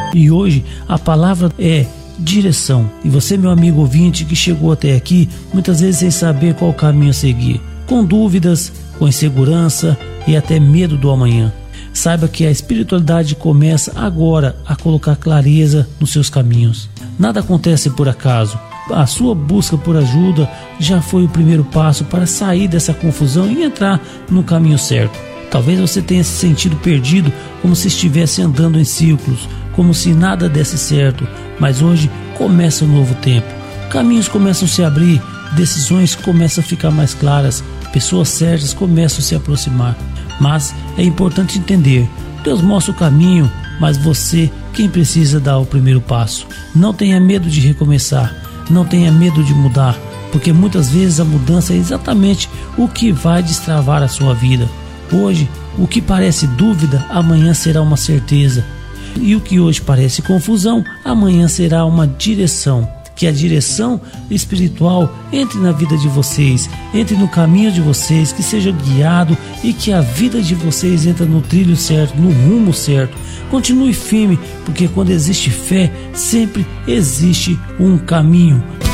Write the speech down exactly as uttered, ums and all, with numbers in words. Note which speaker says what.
Speaker 1: E hoje a palavra é direção. E você, meu amigo ouvinte que chegou até aqui, muitas vezes sem saber qual caminho seguir, com dúvidas, com insegurança e até medo do amanhã. Saiba que a espiritualidade começa agora a colocar clareza nos seus caminhos. Nada acontece por acaso. A sua busca por ajuda já foi o primeiro passo para sair dessa confusão e entrar no caminho certo. Talvez você tenha se sentido perdido, como se estivesse andando em círculos, como se nada desse certo, mas hoje começa um novo tempo. Caminhos começam a se abrir, decisões começam a ficar mais claras, pessoas certas começam a se aproximar. Mas é importante entender, Deus mostra o caminho, mas você quem precisa dar o primeiro passo. Não tenha medo de recomeçar, não tenha medo de mudar, porque muitas vezes a mudança é exatamente o que vai destravar a sua vida. Hoje, o que parece dúvida, amanhã será uma certeza. E o que hoje parece confusão, amanhã será uma direção. Que a direção espiritual entre na vida de vocês, entre no caminho de vocês, que seja guiado e que a vida de vocês entre no trilho certo, no rumo certo. Continue firme, porque quando existe fé, sempre existe um caminho.